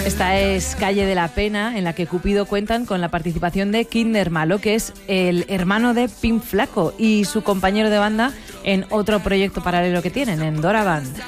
Esta es Calle de la Pena, en la que Cupido cuentan con la participación de Kinder Malo, que es el hermano de Pin Flaco y su compañero de banda en otro proyecto paralelo que tienen, en Dora Band.